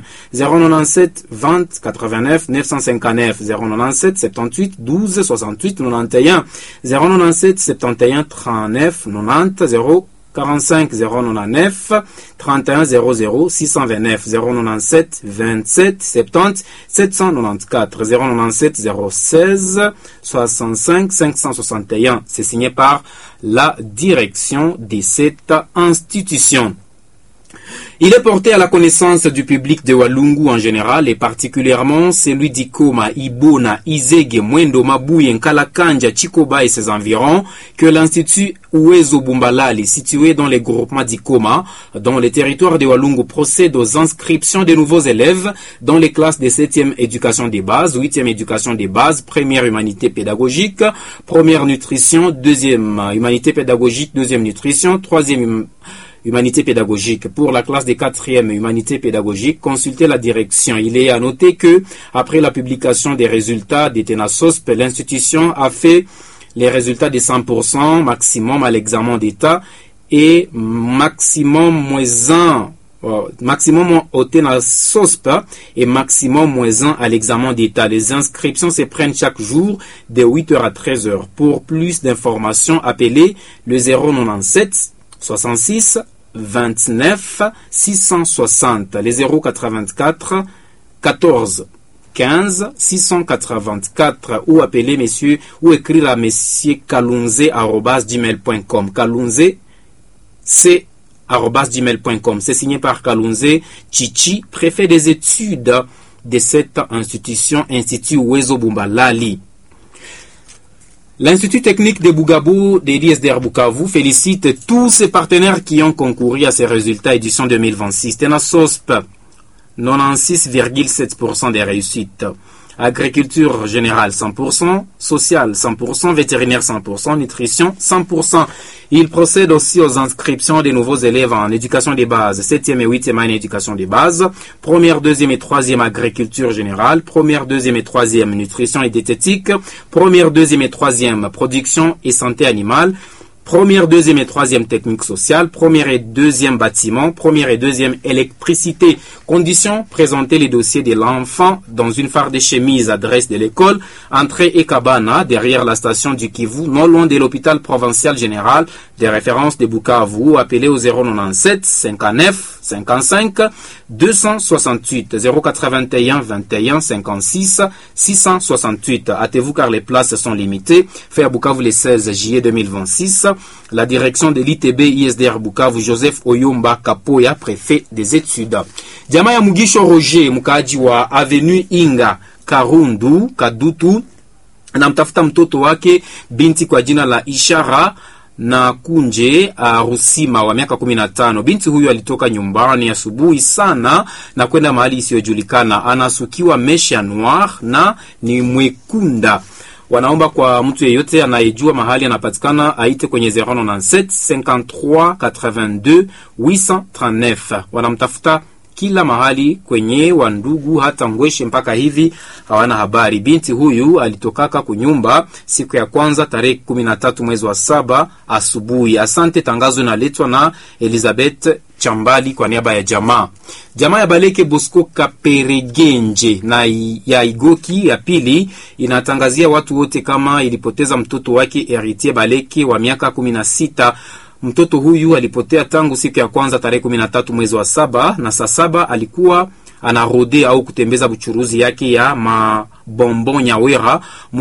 097 20 89 959 097 78 12 68 91 097 71 39 90 045 099 31 00 629 097 27 70 794 097 016 65 561. C'est signé par la direction de cette institution. Il est porté à la connaissance du public de Walungu en général et particulièrement celui d'Ikoma, Ibona, Izege, Mwendo, Mabuye, Nkalakanja, Chikoba et ses environs que l'Institut Uwezo Bumbalali, situé dans les groupements d'Ikoma, dans les territoires de Walungu, procède aux inscriptions de nouveaux élèves dans les classes de 7e éducation des bases, 8e éducation des bases, première humanité pédagogique, première nutrition, 2e humanité pédagogique, 2e nutrition, 3e humanité pédagogique. Pour la classe de 4e humanité pédagogique, consultez la direction. Il est à noter que, après la publication des résultats des TENASOSP, l'institution a fait les résultats de 100% maximum à l'examen d'État et maximum au TENASOSP et maximum -1 à l'examen d'État. Les inscriptions se prennent chaque jour de 8h à 13h. Pour plus d'informations, appelez le 097 66 29 660, les 084 14 15 684 ou appeler messieurs ou écrire à monsieur kalunze@gmail.com. Kalunze c'est @gmail.com. C'est signé par Kalunze Chichi, préfet des études de cette institution, Institut Uwezo Bumbalali. L'Institut technique de Bougabo de l'ISDR Bukavu félicite tous ses partenaires qui ont concouru à ces résultats édition 2026. TENASOSP, 96,7% des réussites. Agriculture générale 100%, sociale 100%, vétérinaire 100%, nutrition 100%. Il procède aussi aux inscriptions des nouveaux élèves en éducation des bases, 7e et 8e en éducation des bases, première, 2e et 3e agriculture générale, première, 2e et 3e nutrition et diététique, première, 2e et 3e production et santé animale, première, 2e et 3e technique sociale, première et 2e bâtiment, première et 2e électricité. Conditions, présenter les dossiers de l'enfant dans une phare de chemise, adresse de l'école, entrée et cabana, derrière la station du Kivu, non loin de l'hôpital provincial général des références de Bukavu. Appelez au 097 59 55 268 081 21 56 668. Hâtez-vous car les places sont limitées. Fait à Bukavu le 16 juillet 2026. La direction de l'ITB ISDR Bukavu, Joseph Oyomba Kapoya, préfet des études. Jamaa ya Mugisho Roger, mkaaji wa Avenue Inga Karundu Kadutu, anamtafuta mtoto wake binti kwa jina la Ishara na Kunje Rusima wa miaka 15. Binti huyu alitoka nyumbani asubuhi sana na kwenda mahali isiyojulikana. Anasukiwa mesha noir na ni mwekunda. Wanaomba kwa mtu yeyote anayejua mahali anapatikana aite kwenye 097 53 82 839. Wanamtafuta kila mahali kwenye wandugu hata Ngweshe mpaka hivi hawana habari. Binti huyu alitokaka kunyumba siku ya kwanza tarehe 13 mwezi wa 7 asubuhi. Asante, tangazo inaletwa na Elizabeth Chambali kwa niaba ya jamaa. Jamaa ya Baleke Bosco Kaperegenje na ya Igoki ya pili inatangazia watu wote kama ilipoteza mtoto wake Heritier Baleke wa miaka 16. Mtoto huyu alipotea tangu siku ya kwanza tarehe 13 mwezi wa 7 na saa 7 alikuwa anarode au kutembeza buchuruzi yake ya mabombo Nyawera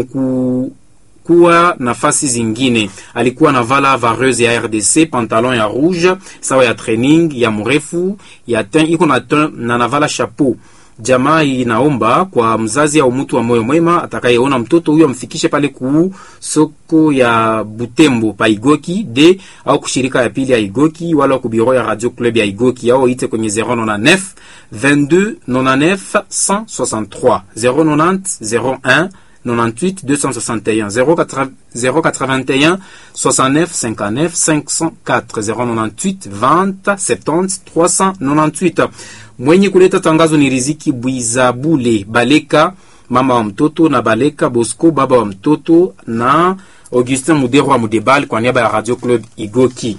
kuwa nafasi zingine. Alikuwa navala vareuse ya RDC, pantalon ya rouge, sawa ya training ya mrefu, ya ten iko na navala chapeau. Jamaa inaomba kwa mzazi au mtu wa moyo mwema atakayeona mtoto huyo amfikishe pale ku soko ya Butembo pa Igoki de au kushirika ya pili ya Igoki wala ku biro ya Radio Club ya Igoki au ite kwenye 099 22 99 163 090 01 98 261 081 69 59 504 098 20 70 398. Mwenye kuleta tangazo ni Riziki Bwizabule Baleka, mama wa mtoto, na Baleka Bosco, baba wa mtoto, na Augustin Mudero wa Mudebal kwa niaba ya Radio Club Igoki.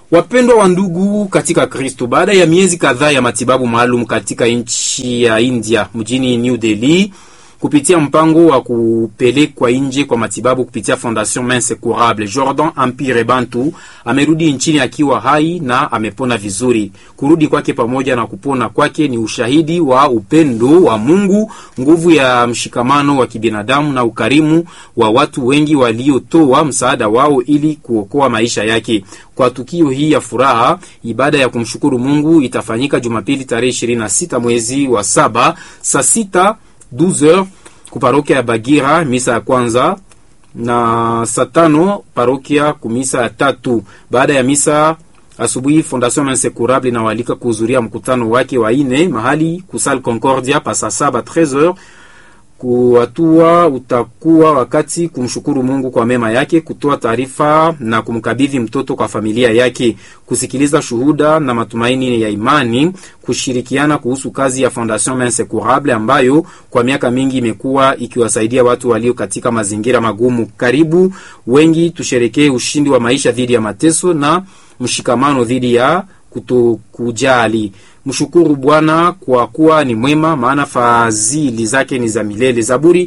Wapendwa wa ndugu katika Kristo, baada ya miezi kadhaa ya matibabu maalum katika nchi ya India mjini New Delhi kupitia mpango wa kupelekwa nje kwa matibabu kupitia Fondation Main Secourable, Jordan Empire Bantu amerudi nchini akiwa hai na amepona vizuri. Kurudi kwake pamoja na kupona kwake ni ushahidi wa upendo wa Mungu, nguvu ya mshikamano wa kibinadamu na ukarimu wa watu wengi waliotoa msaada wao ili kuokoa maisha yake. Kwa tukio hii ya furaha, ibada ya kumshukuru Mungu itafanyika Jumapili tarehe 26 mwezi wa 7 saa 6:12 kuparokia ya Bagira misa ya kwanza na saa 5 parokia kumisa ya 3. Baada ya misa asubuhi, Fondation Main Secourable inawalika kuhudhuria mkutano wake wa 4 mahali kusal Concordia pa saa 7:13. Kuatua utakuwa wakati kumshukuru Mungu kwa mema yake, kutoa taarifa na kumkabidhi mtoto kwa familia yake, kusikiliza shuhuda na matumaini ya imani, kushirikiana kuhusu kazi ya Fondation Main Secourable ambayo kwa miaka mingi imekuwa ikiwasaidia watu walio katika mazingira magumu. Karibu wengi tusherekee ushindi wa maisha dhidi ya mateso na mshikamano dhidi ya kutokujali. Mshukuru Bwana kwa kuwa ni mwema, maana fadhili zake ni za milele. Zaburi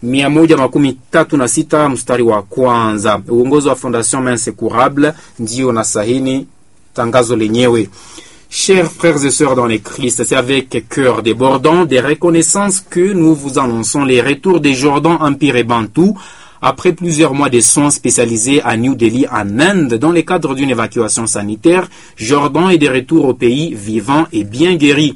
136 mstari wa kwanza. Uongozi wa Fondation Main Secourable ndio na sahini tangazo lenyewe. Chers frères et sœurs dans les Christ, c'est avec cœur débordant de reconnaissance que nous vous annonçons les retours des Jordan Empire Bantu après plusieurs mois de soins spécialisés à New Delhi en Inde dans le cadre d'une évacuation sanitaire. Jordan est de retour au pays vivant et bien guéri.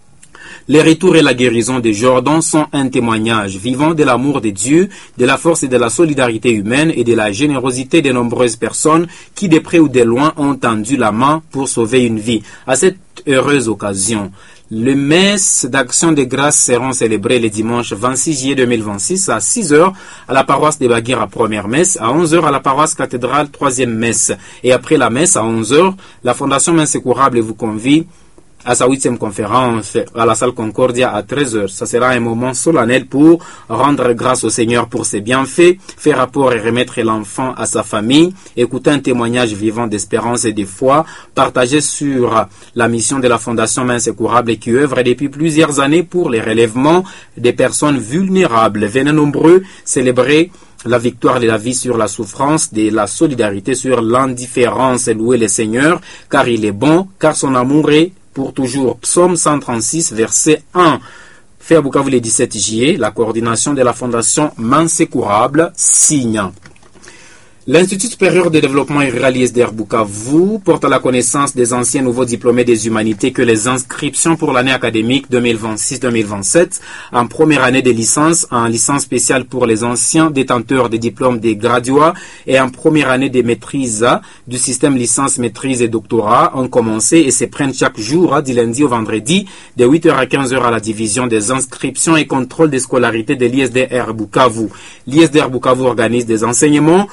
Les retours et la guérison de Jordan sont un témoignage vivant de l'amour de Dieu, de la force et de la solidarité humaine et de la générosité de nombreuses personnes qui, de près ou de loin, ont tendu la main pour sauver une vie. À cette heureuse occasion, les messes d'action de grâce seront célébrées le dimanche 26 juillet 2026 à 6h à la paroisse de Baguira, première messe, à 11h à la paroisse cathédrale, troisième messe. Et après la messe à 11h, la Fondation Main Secourable vous convie à sa 8e conférence à la salle Concordia à 13h. Ça sera un moment solennel pour rendre grâce au Seigneur pour ses bienfaits, faire rapport et remettre l'enfant à sa famille, écouter un témoignage vivant d'espérance et de foi, partager sur la mission de la Fondation Main Secourable qui œuvre depuis plusieurs années pour le relèvement des personnes vulnérables. Venez nombreux célébrer la victoire de la vie sur la souffrance, de la solidarité sur l'indifférence, et louer le Seigneur, car il est bon, car son amour est pour toujours. Psaume 136, verset 1. Fait à Bukavu le 17 juillet, la coordination de la Fondation Main Secourable signe. L'Institut supérieur de développement rural ISDR Bukavu porte à la connaissance des anciens nouveaux diplômés des humanités que les inscriptions pour l'année académique 2026-2027 en première année de licence, en licence spéciale pour les anciens détenteurs des diplômes des graduats et en première année de maîtrise du système licence, maîtrise et doctorat ont commencé et se prennent chaque jour du lundi au vendredi de 8h à 15h à la division des inscriptions et contrôle des scolarités de l'ISDR Bukavu. L'ISDR Bukavu organise des enseignements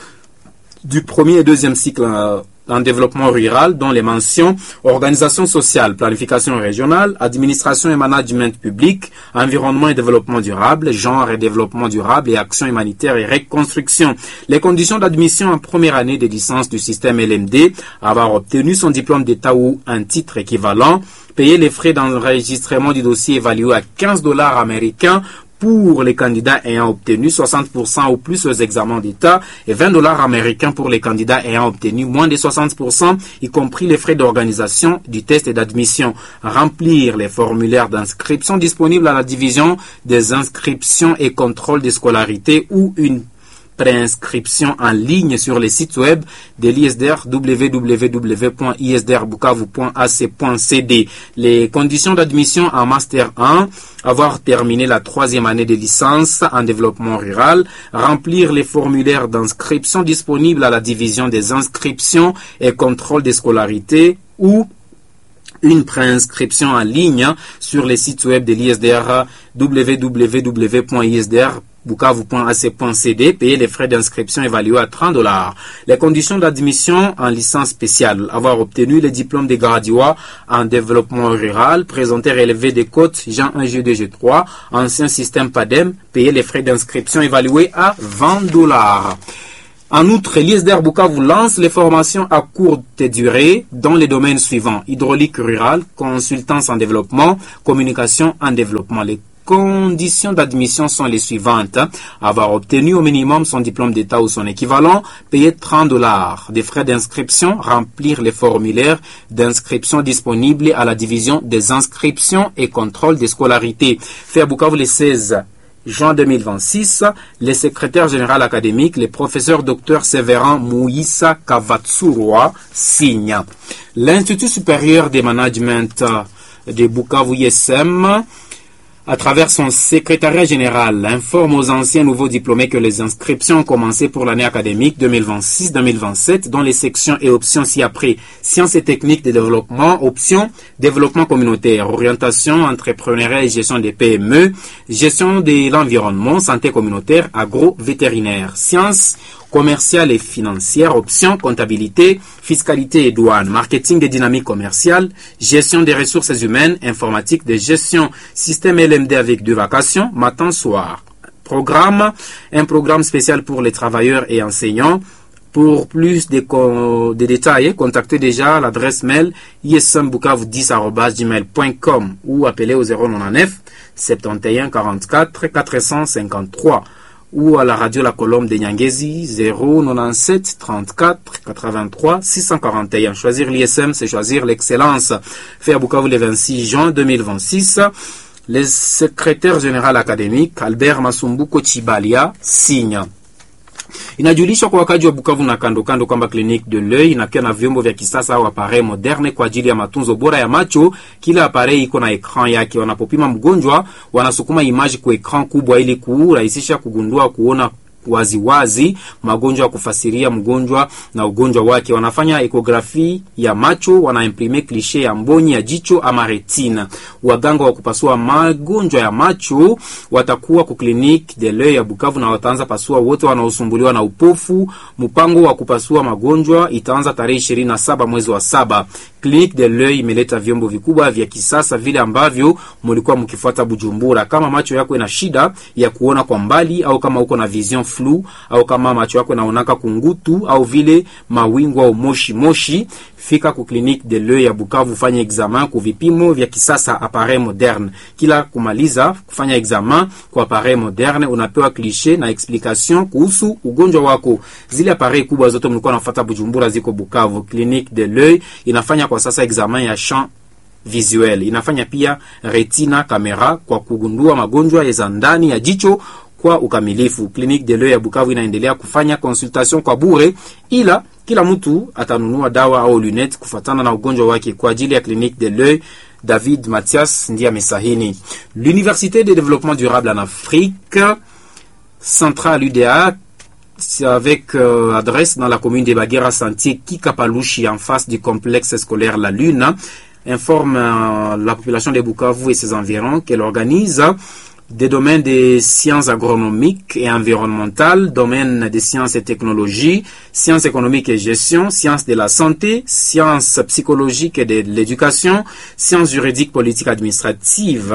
du premier et deuxième cycle en développement rural, dont les mentions organisation sociale, planification régionale, administration et management public, environnement et développement durable, genre et développement durable et action humanitaire et reconstruction. Les conditions d'admission en première année de licence du système LMD, avoir obtenu son diplôme d'état ou un titre équivalent, payer les frais d'enregistrement du dossier évalué à $15 américains pour les candidats ayant obtenu 60% ou plus aux examens d'État et $20 américains pour les candidats ayant obtenu moins de 60%, y compris les frais d'organisation du test et d'admission. Remplir les formulaires d'inscription disponibles à la division des inscriptions et contrôle des scolarités ou une préinscription en ligne sur les sites web de l'ISDR www.isdrbukavu.ac.cd. Les conditions d'admission en Master 1, avoir terminé la 3e année de licence en développement rural, remplir les formulaires d'inscription disponibles à la division des inscriptions et contrôle des scolarités ou une préinscription en ligne sur les sites web de l'ISDR www.isdrbukavu.ac.cd, payer les frais d'inscription évalués à $30. Les conditions d'admission en licence spéciale, avoir obtenu le diplôme de graduat en développement rural, présenter relevé des cotes Jean 1 G2 G3, ancien système PADEM, payer les frais d'inscription évalués à $20. En outre, l'ISDR Bukavu lance les formations à courte durée dans les domaines suivants: hydraulique rurale, consultance en développement, communication en développement. Les conditions d'admission sont les suivantes: avoir obtenu au minimum son diplôme d'État ou son équivalent, payer $30 des frais d'inscription, remplir les formulaires d'inscription disponibles à la division des inscriptions et contrôle des scolarités. Fait à Bukavu le 16 juin 2026, le secrétaire général académique, le professeur Dr Sévérin Mouissa Kavatsurwa, signe. L'Institut supérieur de management de Bukavu ISM, à travers son secrétariat général, informe aux anciens nouveaux diplômés que les inscriptions ont commencé pour l'année académique 2026-2027 dans les sections et options ci-après: sciences et techniques de développement, option développement communautaire, orientation entrepreneuriat et gestion des PME, gestion de l'environnement, santé communautaire, agro-vétérinaire, sciences commerciale et financière, option comptabilité, fiscalité et douane, marketing et dynamique commerciale, gestion des ressources humaines, informatique de gestion, système LMD avec 2 vacations, matin soir. Programme, un programme spécial pour les travailleurs et enseignants. Pour plus de détails, contactez déjà l'adresse mail ismbukavu10@gmail.com ou appelez au 099 71 44 453. Ou à la radio La Colombe de Nyangezi 097 34 83 641. Choisir l'ISM, c'est choisir l'excellence. Fait à Bukavu le 26 juin 2026. Le secrétaire général académique Albert Masumbuko Chibalia signe. Inajulishwa kwa wakaji wa Bukavu na kando kando kwamba kliniki de l'œil inakuwa na vyombo vya kisasa au appareil moderne kwa ajili ya matunzo bora ya macho. Kila appareil iko na ekran yake. Wanapopima mgonjwa, wanasukuma image kwa ekran kubwa ili kurahisisha kugundua, kuona waziwazi magonjwa ya kufasiria mgonjwa na ugonjwa wake. Wanafanya ekografi ya macho, wanaimprime cliché ya mboni ya jicho ama retina. Waganga wa kupasua magonjwa ya macho watakuwa ku Clinique de l'œil ya Bukavu na wataanza pasua wote wanaosumbuliwa na upofu. Mpango wa kupasua magonjwa itaanza tarehe 27 mwezi wa 7. Clinique de l'œil imeleta vyombo vikubwa vya kisasa vile ambavyo mlikuwa mkifuata Bujumbura. Kama macho yako ina shida ya kuona kwa mbali, au kama uko na vision flu, au kama macho yako yanaonaka kungutu au vile mawingu au moshi, fika ku Clinique de l'œil ya Bukavu, fanya examen ku vipimo vya kisasa, appareil moderne. Kila kumaliza kufanya examen kwa appareil moderne, unapewa cliché na explication kuhusu ugonjwa wako. Zile appareil kubwa zote mlikuwa nafuata Bujumbura ziko Bukavu. Clinique de l'œil inafanya kwa sasa examen ya champ visuel, inafanya pia retina kamera kwa kugundua magonjwa ya ndani ya jicho kwa ukamilifu. Clinique de l'œil ya Bukavu inaendelea kufanya consultation kwa bure, ila kila mtu atanunua dawa au lunette kufatana na ugonjwa wake. Kwa ajili ya Clinique de l'œil, David Mathias ndiye amesahini. L'Université de développement durable en Afrique centrale UDA, avec adresse dans la commune de Baguera Sentier Kikapalushi, en face du complexe scolaire La Lune, informe la population de Bukavu et ses environs qu'elle organise des domaines des sciences agronomiques et environnementales, domaines des sciences et technologies, sciences économiques et gestion, sciences de la santé, sciences psychologiques et de l'éducation, sciences juridiques, politiques, administratives,